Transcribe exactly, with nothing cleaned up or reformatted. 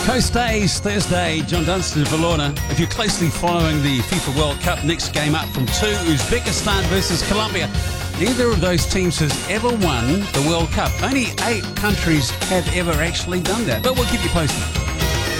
Coast Days, Thursday, John Dunstan, Valorna. If you're closely following the FIFA World Cup, next game up from two, Uzbekistan versus Colombia. Neither of those teams has ever won the World Cup. Only eight countries have ever actually done that, but we'll keep you posted.